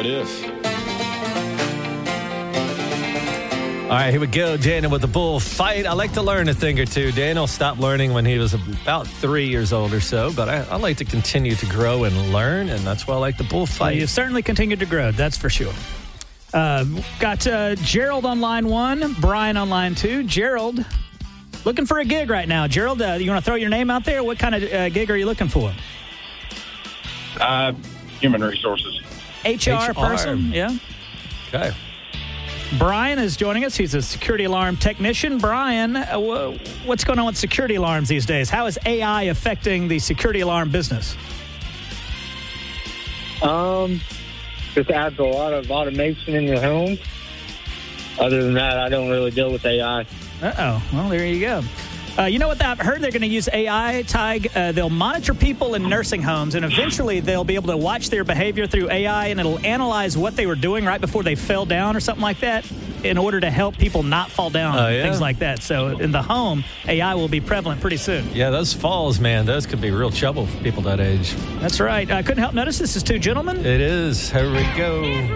What if? All right, here we go. Daniel with the bullfight. I like to learn a thing or two. Daniel stopped learning when he was about 3 years old or so, but I like to continue to grow and learn, and that's why I like the bullfight. You've certainly continued to grow, that's for sure. Got Gerald on line 1, Brian on line 2. Gerald, looking for a gig right now. Gerald, you want to throw your name out there? What kind of gig are you looking for? Human resources. HR person, yeah. Okay. Brian is joining us. He's a security alarm technician. Brian, what's going on with security alarms these days? How is AI affecting the security alarm business? Just adds a lot of automation in the home. Other than that, I don't really deal with AI. Uh-oh. Well, there you go. You know what? I've heard they're going to use AI, Tig. They'll monitor people in nursing homes, and eventually they'll be able to watch their behavior through AI, and it'll analyze what they were doing right before they fell down or something like that in order to help people not fall down, things like that. So in the home, AI will be prevalent pretty soon. Yeah, those falls, man, those could be real trouble for people that age. That's right. I couldn't help notice this is two gentlemen. It is. Here we go.